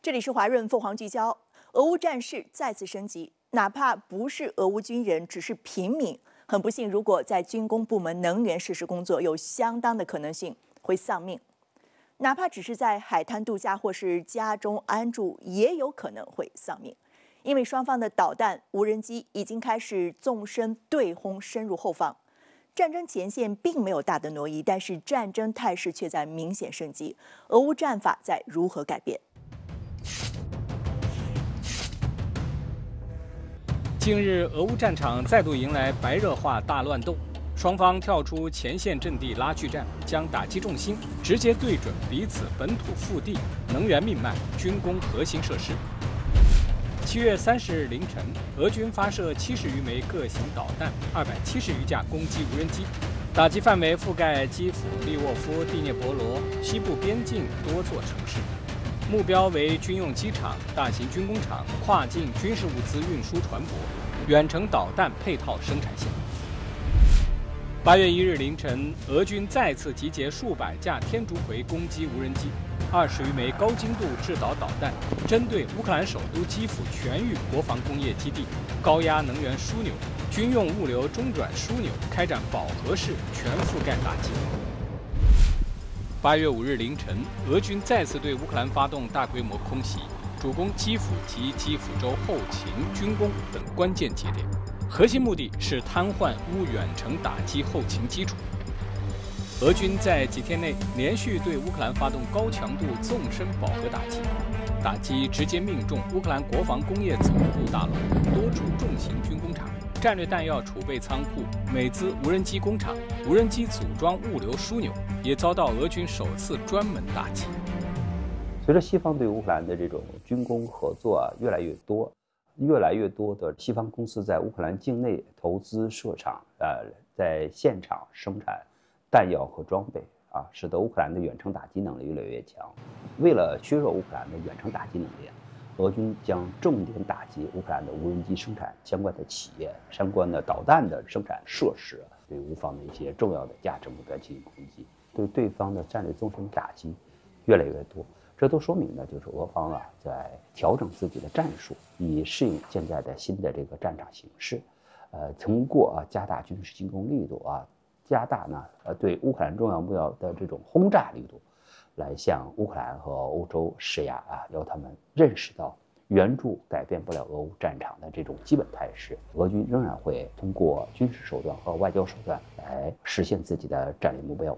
这里是华润凤凰聚焦。俄乌战事再次升级，哪怕不是俄乌军人，只是平民，很不幸，如果在军工部门能源设施工作，有相当的可能性会丧命。哪怕只是在海滩度假或是家中安住，也有可能会丧命，因为双方的导弹、无人机已经开始纵深对轰，深入后方。战争前线并没有大的挪移，但是战争态势却在明显升级。俄乌战法在如何改变？ 近日，俄乌战场再度迎来白热化大乱斗，双方跳出前线阵地拉锯战，将打击重心直接对准彼此本土腹地、能源命脉、军工核心设施。7月30日凌晨，俄军发射70余枚各型导弹，270余架攻击无人机，打击范围覆盖基辅、利沃夫、第聂伯罗、西部边境多座城市。目标为军用机场、大型军工厂、跨境军事物资运输船舶、远程导弹配套生产线。8月1日凌晨，俄军再次集结数百架天竺葵攻击无人机，20余枚高精度制导导弹，针对乌克兰首都基辅全域国防工业基地、高压能源枢纽、军用物流中转枢纽开展饱和式全覆盖打击。8月5日凌晨，俄军再次对乌克兰发动大规模空袭，主攻基辅及基辅州后勤、军工等关键节点，核心目的是瘫痪乌远程打击后勤基础。俄军在几天内连续对乌克兰发动高强度纵深饱和打击直接命中乌克兰国防工业总部大楼、多处重型军工厂、战略弹药储备仓库、美资无人机工厂、无人机组装物流枢纽，也遭到俄军首次专门打击。 随着西方对乌克兰的这种军工合作越来越多的西方公司在乌克兰境内投资设厂，在现场生产弹药和装备使得乌克兰的远程打击能力越来越强。为了削弱乌克兰的远程打击能力，俄军将重点打击乌克兰的无人机生产相关的企业、相关的导弹的生产设施，对乌方的一些重要的价值目标进行攻击，对对方的战略纵深打击越来越多。这都说明呢，就是俄方在调整自己的战术，以适应现在的新的这个战场形势。通过加大军事进攻力度加大对乌克兰重要目标的这种轰炸力度，来向乌克兰和欧洲施压要他们认识到援助改变不了俄乌战场的这种基本态势。俄军仍然会通过军事手段和外交手段来实现自己的战略目标。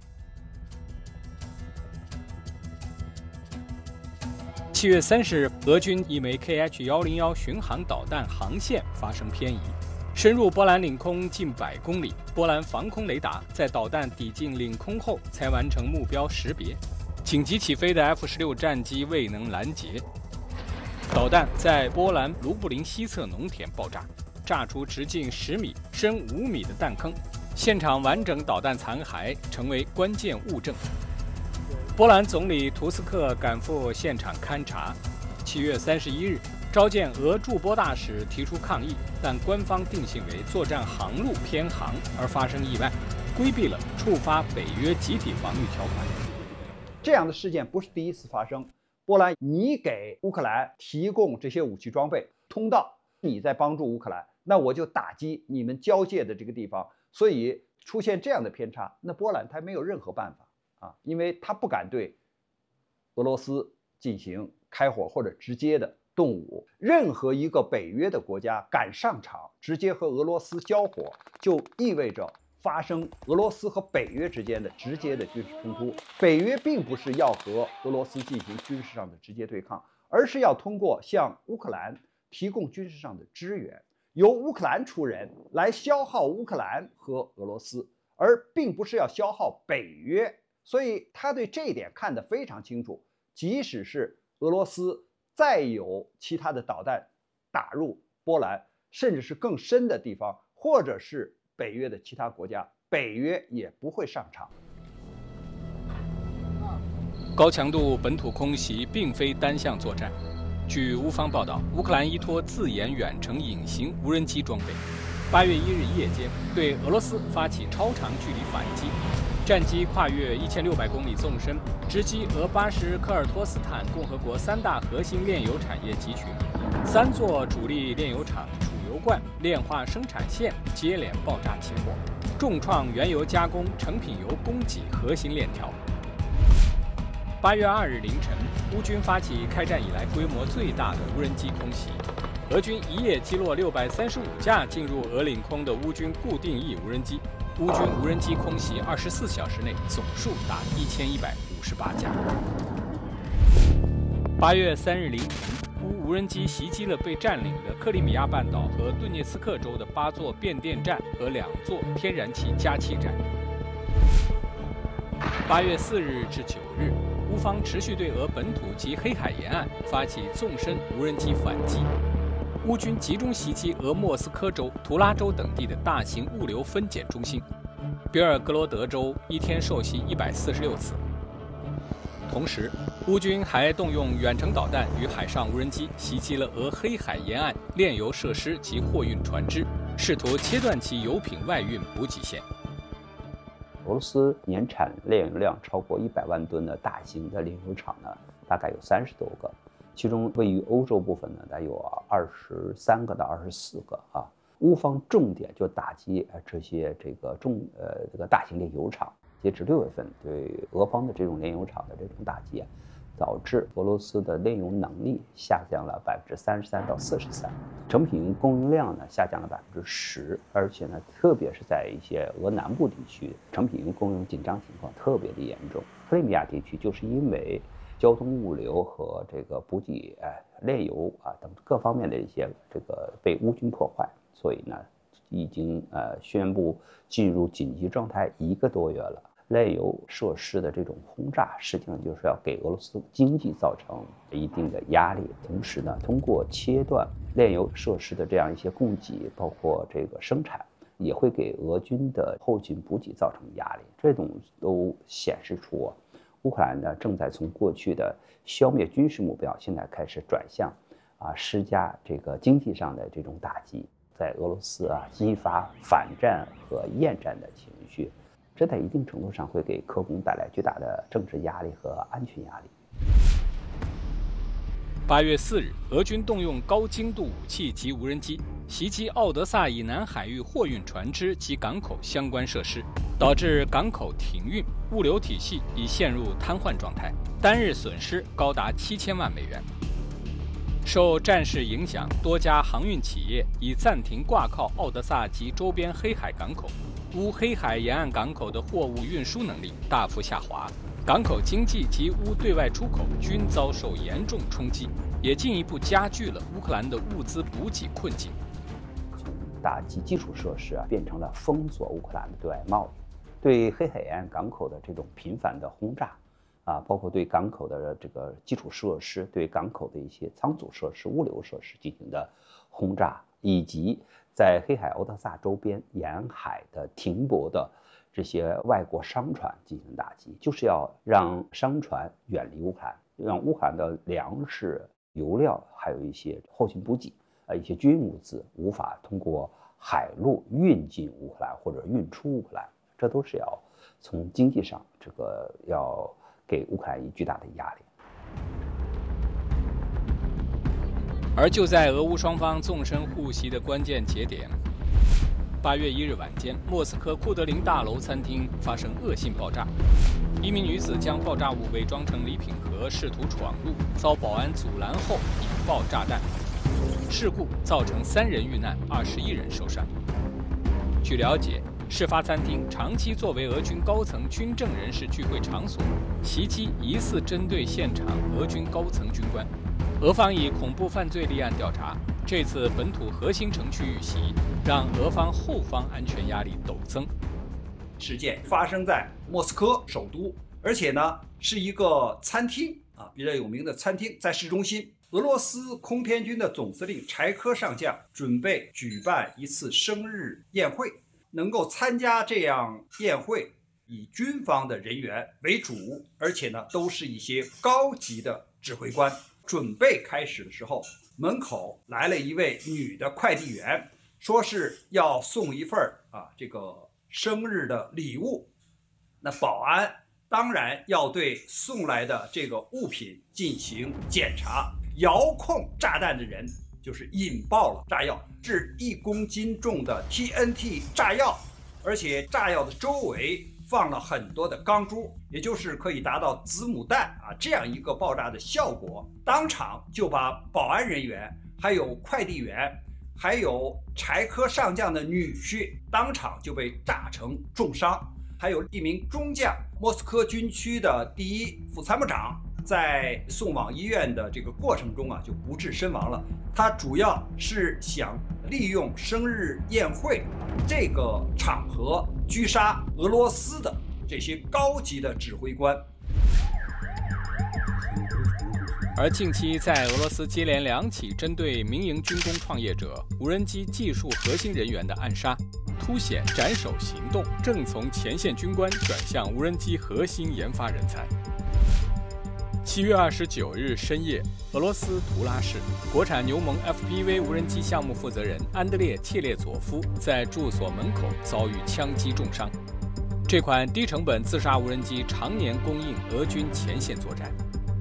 7月30日，俄军一枚 KH-101巡航导弹航线发生偏移，深入波兰领空近100公里。波兰防空雷达在导弹抵近领空后才完成目标识别，紧急起飞的 F-16战机未能拦截。导弹在波兰卢布林西侧农田爆炸，炸出直径10米、深5米的弹坑，现场完整导弹残骸成为关键物证。波兰总理图斯克赶赴现场勘察。7月31日，召见俄驻波大使提出抗议，但官方定性为作战航路偏航而发生意外，规避了触发北约集体防御条款。 这样的事件不是第一次发生。波兰，你给乌克兰提供这些武器装备通道，你在帮助乌克兰，那我就打击你们交界的这个地方。所以出现这样的偏差，那波兰他没有任何办法。因为他不敢对俄罗斯进行开火或者直接的动武。任何一个北约的国家敢上场直接和俄罗斯交火，就意味着发生俄罗斯和北约之间的直接的军事冲突。北约并不是要和俄罗斯进行军事上的直接对抗，而是要通过向乌克兰提供军事上的支援，由乌克兰出人来消耗乌克兰和俄罗斯，而并不是要消耗北约。所以他对这一点看得非常清楚，即使是俄罗斯再有其他的导弹打入波兰，甚至是更深的地方，或者是北约的其他国家，北约也不会上场。 高强度本土空袭并非单向作战。据乌方报道，乌克兰依托自研远程隐形无人机装备， 8月1日夜间，对俄罗斯发起超长距离反击，战机跨越1600公里纵深，直击俄巴什科尔托斯坦共和国3大核心炼油产业集群，3座主力炼油厂、储油罐、炼化生产线接连爆炸起火，重创原油加工、成品油供给核心链条。8月2日凌晨，乌军发起开战以来规模最大的无人机空袭。俄军一夜击落635架进入俄领空的乌军固定翼无人机，乌军无人机空袭24小时内总数达1158架。8月3日凌晨，乌无人机袭击了被占领的克里米亚半岛和顿涅茨克州的8座变电站和2座天然气加气站。8月4日至9日，乌方持续对俄本土及黑海沿岸发起纵深无人机反击。乌军集中袭击俄莫斯科州、图拉州等地的大型物流分拣中心，别尔哥罗德州一天受袭146次。同时，乌军还动用远程导弹与海上无人机袭击了俄黑海沿岸炼油设施及货运船只，试图切断其油品外运补给线。 俄罗斯年产炼油量超过100万吨的大型的炼油厂呢，大概有30多个。其中位于欧洲部分呢，大概有23个到24个啊。乌方重点就打击这些这个大型炼油厂。截止6月份，对俄方的这种炼油厂的这种打击导致俄罗斯的炼油能力下降了33%到43%，成品供应量呢下降了10%，而且呢，特别是在一些俄南部地区，成品供应紧张情况特别的严重。克里米亚地区就是因为交通物流和这个补给炼油等各方面的一些这个被乌军破坏，所以呢，已经宣布进入紧急状态1个多月了。炼油设施的这种轰炸，实际上就是要给俄罗斯经济造成一定的压力，同时呢，通过切断炼油设施的这样一些供给，包括这个生产，也会给俄军的后勤补给造成压力。这种都显示出乌克兰呢正在从过去的消灭军事目标，现在开始转向施加这个经济上的这种打击，在俄罗斯激发反战和厌战的情绪。这在一定程度上会给科工带来巨大的政治压力和安全压力。 8月4日，俄军动用高精度武器及无人机袭击奥德萨以南海域货运船只及港口相关设施，导致港口停运，物流体系已陷入瘫痪状态，单日损失高达7000万美元。受战事影响，多家航运企业已暂停挂靠奥德萨及周边黑海港口。乌黑海沿岸港口的货物运输能力大幅下滑，港口经济及乌对外出口均遭受严重冲击，也进一步加剧了乌克兰的物资补给困境。 从打击基础设施变成了封锁乌克兰的对外贸易，对黑海沿岸港口的这种频繁的轰炸包括对港口的这个基础设施、对港口的一些仓储设施、物流设施进行的轰炸，以及在黑海敖德萨周边沿海的停泊的这些外国商船进行打击，就是要让商船远离乌克兰，让乌克兰的粮食、油料还有一些后勤补给一些军物资无法通过海路运进乌克兰或者运出乌克兰，这都是要从经济上这个要给乌克兰以巨大的压力。 而就在俄乌双方纵深互袭的关键节点，8月1日晚间，莫斯科库德林大楼餐厅发生恶性爆炸，一名女子将爆炸物伪装成礼品盒，试图闯入，遭保安阻拦后引爆炸弹。事故造成3人遇难，21人受伤。据了解，事发餐厅长期作为俄军高层军政人士聚会场所，袭击疑似针对现场俄军高层军官。俄方以恐怖犯罪立案调查，这次本土核心城区遇袭，让俄方后方安全压力陡增。 事件发生在莫斯科首都，而且呢是一个餐厅比较有名的餐厅，在市中心。俄罗斯空天军的总司令柴科上将准备举办一次生日宴会，能够参加这样宴会，以军方的人员为主，而且呢都是一些高级的指挥官。准备开始的时候，门口来了一位女的快递员， 说是要送一份这个生日的礼物，那保安当然要对送来的这个物品进行检查。遥控炸弹的人就是引爆了炸药，是1公斤重的 TNT 炸药，而且炸药的周围放了很多的钢珠，也就是可以达到子母弹这样一个爆炸的效果。当场就把保安人员、还有快递员、还有柴科上将的女婿当场就被炸成重伤，还有一名中将，莫斯科军区的第1副参谋长，在送往医院的这个过程中就不治身亡了。他主要是想利用生日宴会这个场合狙杀俄罗斯的这些高级的指挥官。 而近期在俄罗斯接连2起针对民营军工创业者、无人机技术核心人员的暗杀，凸显斩首行动正从前线军官转向无人机核心研发人才。7月29日深夜，俄罗斯图拉市国产牛盟 FPV 无人机项目负责人安德烈·切列佐夫在住所门口遭遇枪击重伤。这款低成本自杀无人机常年供应俄军前线作战。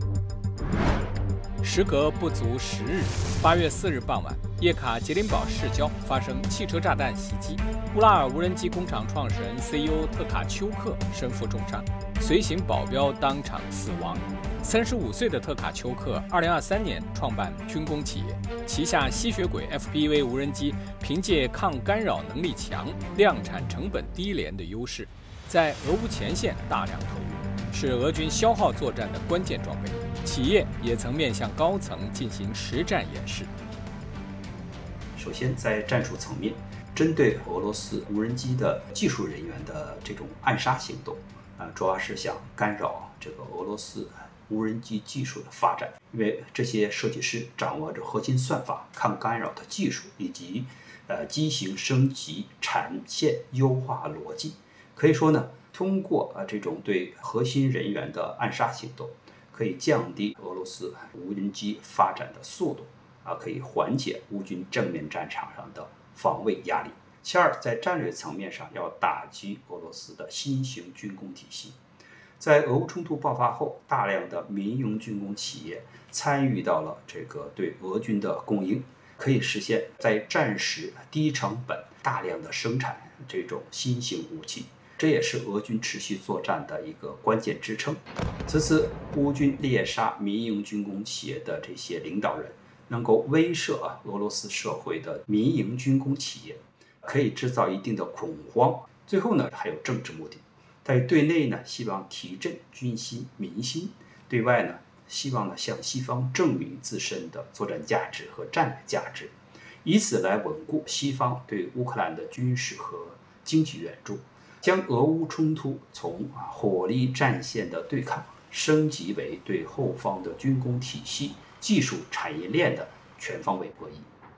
时隔不足10日，8月4日傍晚，叶卡捷琳堡市郊发生汽车炸弹袭击，乌拉尔无人机工厂创始人 CEO 特卡丘克身负重伤，随行保镖当场死亡。35岁的特卡丘克2023年创办军工企业，旗下吸血鬼 FPV 无人机凭借抗干扰能力强、量产成本低廉的优势，在俄乌前线大量投入，是俄军消耗作战的关键装备。企业也曾面向高层进行实战演示。 首先，在战术层面，针对俄罗斯无人机的技术人员的这种暗杀行动，主要是想干扰这个俄罗斯无人机技术的发展，因为这些设计师掌握着核心算法、抗干扰的技术以及机型升级、产线优化逻辑。可以说呢，通过这种对核心人员的暗杀行动，可以降低俄罗斯无人机发展的速度，可以缓解乌军正面战场上的防卫压力。其二，在战略层面上要打击俄罗斯的新型军工体系。在俄乌冲突爆发后，大量的民营军工企业参与到了这个对俄军的供应，可以实现在战时低成本大量的生产这种新型武器，这也是俄军持续作战的一个关键支撑。此次乌军猎杀民营军工企业的这些领导人，能够威慑俄罗斯社会的民营军工企业，可以制造一定的恐慌。最后呢，还有政治目的。在对内呢，希望提振军心民心；对外呢，希望呢向西方证明自身的作战价值和战略价值，以此来稳固西方对乌克兰的军事和经济援助，将俄乌冲突从火力战线的对抗升级为对后方的军工体系、技术产业链的全方位博弈。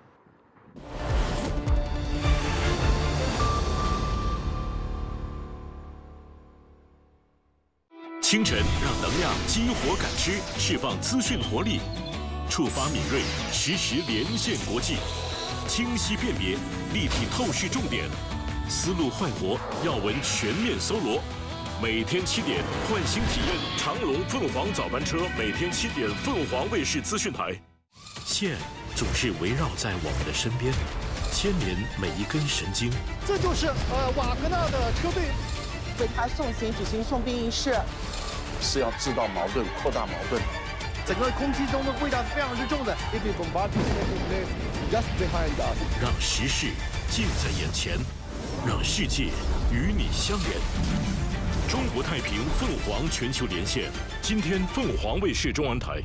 清晨让能量激活感知，释放资讯活力，触发敏锐，实时连线国际，清晰辨别，立体透视重点，思路焕活，要闻全面搜罗。每天7点，换新体验长龙凤凰早班车，每天7点，凤凰卫视资讯台。线总是围绕在我们的身边，牵连每一根神经。 这就是瓦格纳的车队为他送行举行送殡仪式。 是要制造矛盾，扩大矛盾。整个空气中的味道是非常之重的。 让时事近在眼前，让世界与你相连。中国太平凤凰全球连线，今天凤凰卫视中文台。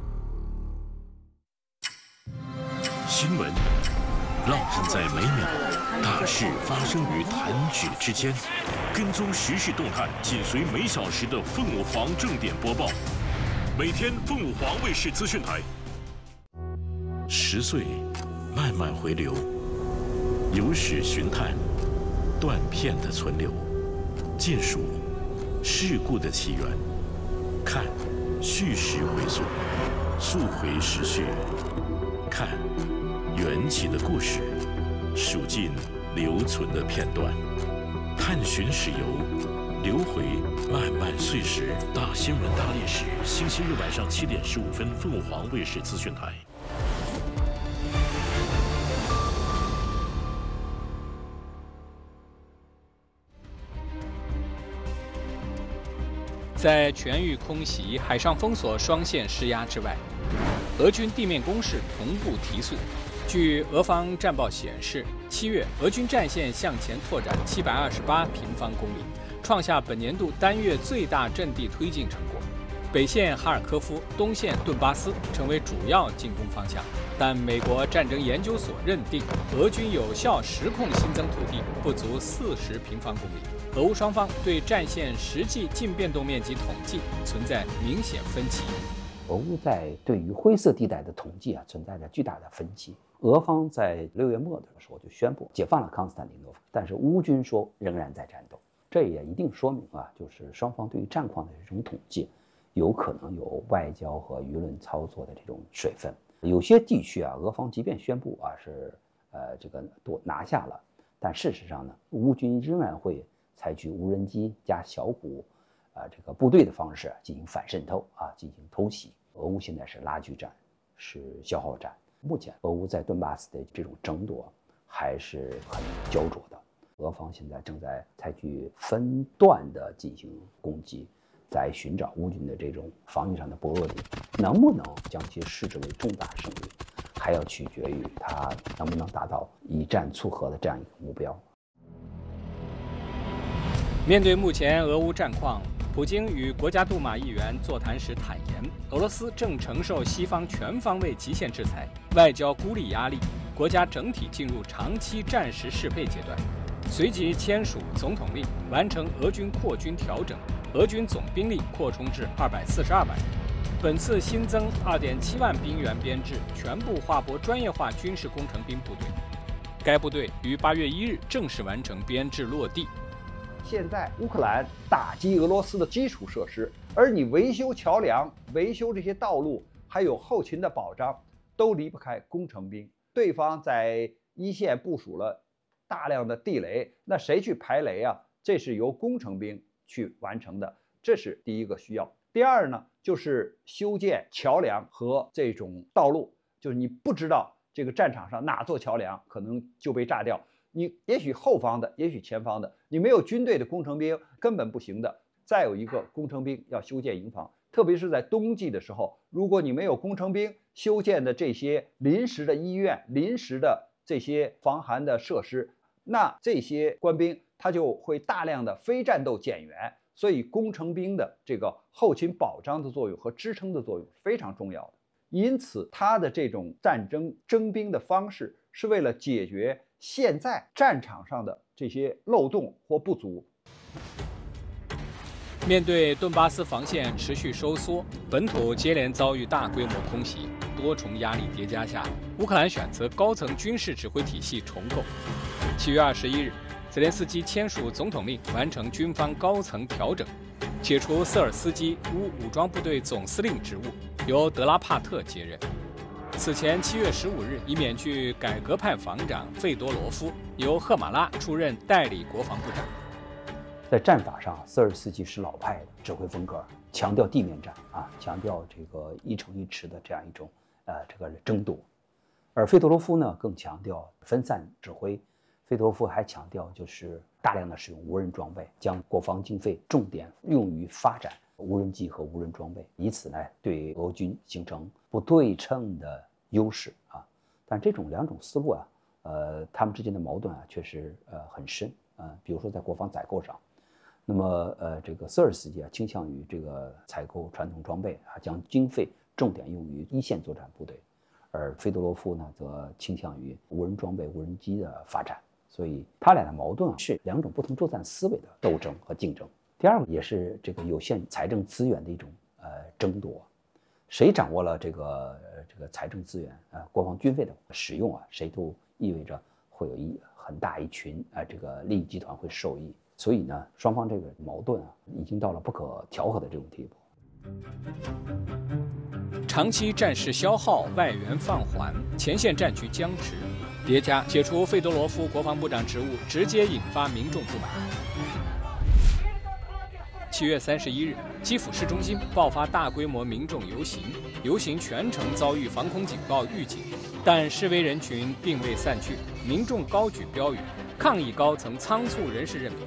新闻烙印在每秒，大事发生于弹指之间。跟踪时事动态，紧随每小时的凤凰正点播报。每天凤凰卫视资讯台。10岁慢慢回流，有史寻探，断片的存留，尽数事故的起源，看叙事回溯，溯回时序，看缘起的故事， 数尽留存的片段，探寻史游，留回漫漫岁时。大新闻大历史，星期日晚上7点15分，凤凰卫视资讯台。 在全域空袭、海上封锁双线施压之外，俄军地面攻势同步提速。据俄方战报显示，7月俄军战线向前拓展728平方公里，创下本年度单月最大阵地推进成果。北线哈尔科夫、东线顿巴斯成为主要进攻方向，但美国战争研究所认定，俄军有效实控新增土地不足40平方公里。俄乌双方对战线实际净变动面积统计存在明显分歧。 俄乌在对于灰色地带的统计存在着巨大的分歧。俄方在6月末的时候就宣布解放了康斯坦丁诺夫，但是乌军说仍然在战斗。这也一定说明就是双方对于战况的这种统计，有可能有外交和舆论操作的这种水分。有些地区俄方即便宣布是这个都拿下了，但事实上呢，乌军仍然会采取无人机加小股这个部队的方式进行反渗透进行偷袭。俄乌现在是拉锯战，是消耗战。目前俄乌在顿巴斯的这种争夺还是很焦灼的。俄方现在正在采取分段的进行攻击，在寻找乌军的这种防御上的薄弱点，能不能将其视之为重大胜利，还要取决于他能不能达到一战促和的这样一个目标。 面对目前俄乌战况，普京与国家杜马议员座谈时坦言，俄罗斯正承受西方全方位极限制裁、外交孤立压力，国家整体进入长期战时适配阶段。随即签署总统令，完成俄军扩军调整，俄军总兵力扩充至242万人。本次新增2.7万兵员编制，全部划拨专业化军事工程兵部队。该部队于8月1日正式完成编制落地。 现在乌克兰打击俄罗斯的基础设施，而你维修桥梁、维修这些道路，还有后勤的保障，都离不开工程兵。对方在一线部署了大量的地雷，那谁去排雷啊？这是由工程兵去完成的，这是第一个需要。第二呢，就是修建桥梁和这种道路，就是你不知道这个战场上哪座桥梁可能就被炸掉。你也许后方的，也许前方的，你没有军队的工程兵根本不行的。再有一个，工程兵要修建营房，特别是在冬季的时候，如果你没有工程兵修建的这些临时的医院、临时的这些防寒的设施，那这些官兵他就会大量的非战斗减员。所以工程兵的这个后勤保障的作用和支撑的作用非常重要的。因此，他的这种战争征兵的方式是为了解决现在战场上的这些漏洞或不足。 面对顿巴斯防线持续收缩，本土接连遭遇大规模空袭，多重压力叠加下，乌克兰选择高层军事指挥体系重构。7月21日，泽连斯基签署总统令，完成军方高层调整，解除瑟尔斯基乌武装部队总司令职务，由德拉帕特接任。此前7月15日，已免去改革派防长费多罗夫，由赫马拉出任代理国防部长。 在战法上，瑟尔斯基是老派的指挥风格，强调地面战强调这个一城一池的这样一种这个争夺，而费多罗夫呢更强调分散指挥。费多罗夫还强调就是大量的使用无人装备，将国防经费重点用于发展无人机和无人装备，以此呢对俄军形成不对称的优势但这种两种思路他们之间的矛盾确实很深比如说在国防采购上，那么这个瑟尔斯基倾向于这个采购传统装备将经费重点用于一线作战部队，而费多罗夫呢则倾向于无人装备、无人机的发展。所以他俩的矛盾是两种不同作战思维的斗争和竞争。第二个也是这个有限财政资源的一种争夺，谁掌握了这个财政资源国防军费的使用谁都意味着会有很大一群这个利益集团会受益。所以呢，双方这个矛盾已经到了不可调和的这种地步。 长期战事消耗，外援放缓，前线战局僵持。 叠加解除费多罗夫国防部长职务，直接引发民众不满。7月31日，基辅市中心爆发大规模民众游行，游行全程遭遇防空警报预警，但示威人群并未散去，民众高举标语，抗议高层仓促人事任命。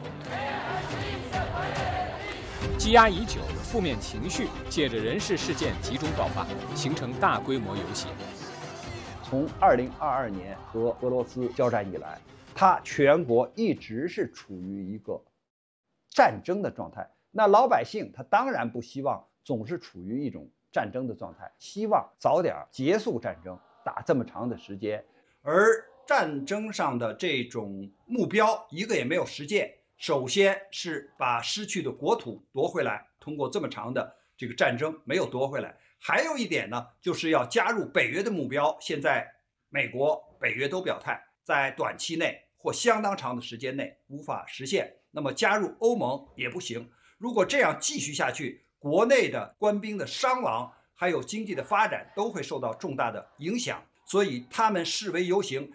积压已久的负面情绪借着人事事件集中爆发，形成大规模游行。 从2022年和俄罗斯交战以来，它全国一直是处于一个战争的状态。那老百姓他当然不希望总是处于一种战争的状态，希望早点结束战争，打这么长的时间。而战争上的这种目标一个也没有实现。首先是把失去的国土夺回来，通过这么长的这个战争没有夺回来。还有一点呢，就是要加入北约的目标。现在美国、北约都表态，在短期内或相当长的时间内无法实现。那么加入欧盟也不行。如果这样继续下去，国内的官兵的伤亡，还有经济的发展都会受到重大的影响。所以他们示威游行。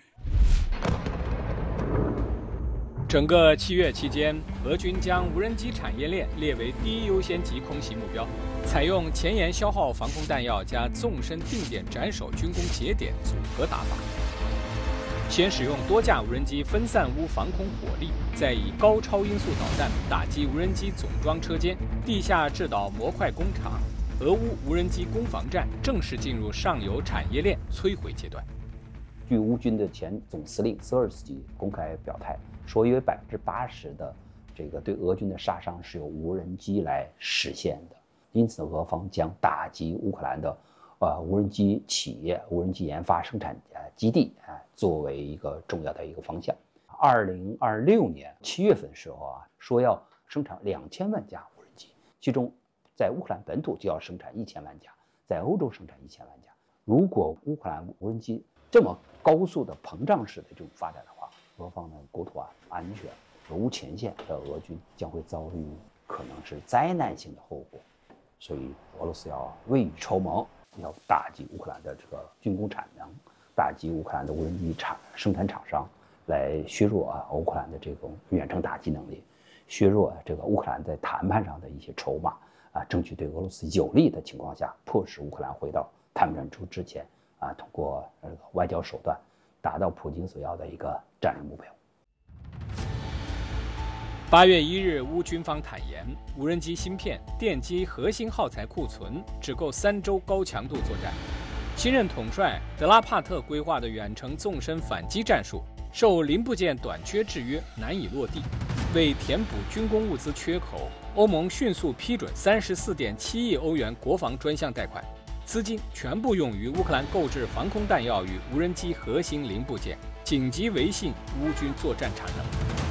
整个7月期间，俄军将无人机产业链列为第一优先级空袭目标，采用前沿消耗防空弹药加纵深定点斩首军工节点组合打法。先使用多架无人机分散乌防空火力，再以高超音速导弹打击无人机总装车间、地下制导模块工厂。俄乌无人机攻防战正式进入上游产业链摧毁阶段。 据乌军的前总司令瑟尔斯基公开表态，说约80%的这个对俄军的杀伤是由无人机来实现的。因此，俄方将打击乌克兰的无人机企业、无人机研发生产基地作为一个重要的一个方向。2026年7月份的时候说要生产2000万架无人机，其中在乌克兰本土就要生产1000万架，在欧洲生产1000万架。如果乌克兰无人机这么高速的膨胀式的这种发展的话，俄方的国土安全、俄乌前线的俄军将会遭遇可能是灾难性的后果。所以俄罗斯要未雨绸缪，要打击乌克兰的这个军工产能，打击乌克兰的无人机生产厂商，来削弱乌克兰的这种远程打击能力，削弱这个乌克兰在谈判上的一些筹码争取对俄罗斯有利的情况下，迫使乌克兰回到谈判桌之前通过外交手段达到普京所要的一个战略目标。 8月1日，乌军方坦言，无人机芯片、电机核心耗材库存只够3周高强度作战。新任统帅德拉帕特规划的远程纵深反击战术受零部件短缺制约，难以落地。为填补军工物资缺口，欧盟迅速批准34.7亿欧元国防专项贷款，资金全部用于乌克兰购置防空弹药与无人机核心零部件，紧急维系乌军作战产能。